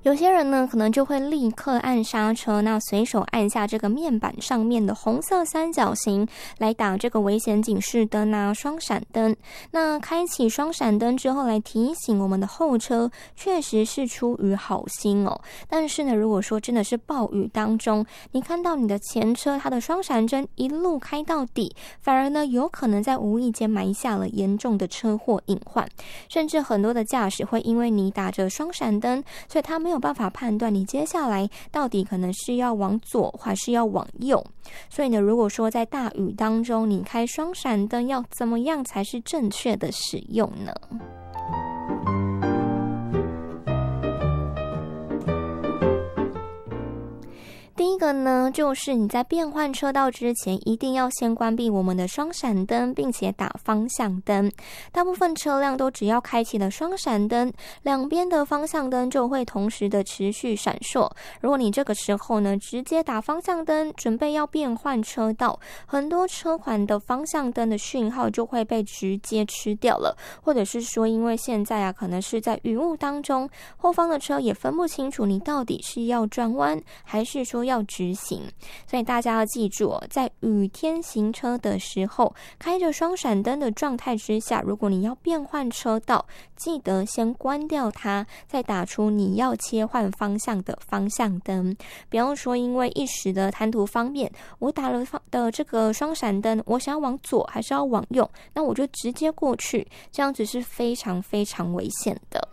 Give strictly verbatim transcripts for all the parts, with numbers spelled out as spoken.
有些人呢，可能就会立刻按刹车，那随手按下这个面板上面的红色三角形来打这个危险警示灯啊、双闪灯。那开启双闪灯之后来提醒我们的后车，确实是出于好心哦。但是呢，如果说真的是暴雨当中，你看到你的前车它的双闪灯一路开到底，反而呢有可能在无意间埋下了严重的车祸隐患。甚至很多的驾驶会因为你打着双闪灯，所以他没有办法判断你接下来到底可能是要往左还是要往右。所以呢，如果说在大雨当中你开双闪灯，要怎么样才是正确的使用呢？第一个呢，就是你在变换车道之前，一定要先关闭我们的双闪灯，并且打方向灯。大部分车辆都只要开启了双闪灯，两边的方向灯就会同时的持续闪烁。如果你这个时候呢，直接打方向灯，准备要变换车道，很多车款的方向灯的讯号就会被直接吃掉了，或者是说，因为现在啊，可能是在雨雾当中，后方的车也分不清楚你到底是要转弯，还是说要直行。所以大家要记住哦，在雨天行车的时候，开着双闪灯的状态之下，如果你要变换车道，记得先关掉它，再打出你要切换方向的方向灯。比方说，因为一时的贪图方便，我打了的这个双闪灯，我想要往左还是要往右，那我就直接过去，这样子是非常非常危险的。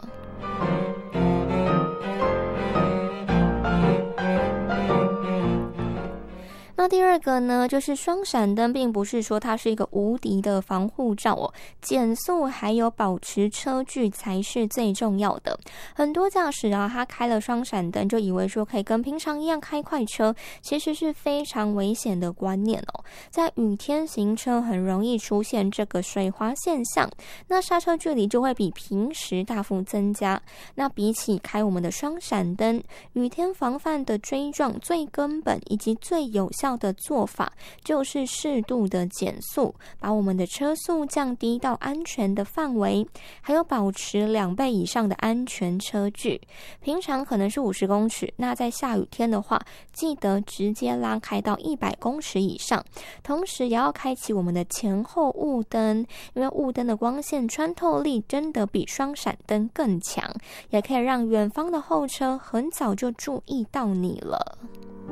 那第二个呢，就是双闪灯并不是说它是一个无敌的防护罩哦，减速还有保持车距才是最重要的。很多驾驶啊，他开了双闪灯就以为说可以跟平常一样开快车，其实是非常危险的观念哦。在雨天行车很容易出现这个水滑现象，那刹车距离就会比平时大幅增加。那比起开我们的双闪灯，雨天防范的追撞最根本以及最有效的做法就是适度的减速，把我们的车速降低到安全的范围，还有保持两倍以上的安全车距。平常可能是五十公尺，那在下雨天的话，记得直接拉开到一百公尺以上。同时也要开启我们的前后雾灯，因为雾灯的光线穿透力真的比双闪灯更强，也可以让远方的后车很早就注意到你了。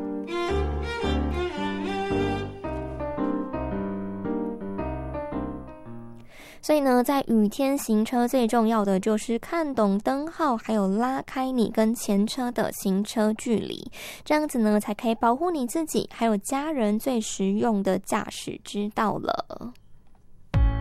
所以呢，在雨天行车最重要的就是看懂灯号，还有拉开你跟前车的行车距离，这样子呢才可以保护你自己还有家人最实用的驾驶之道了。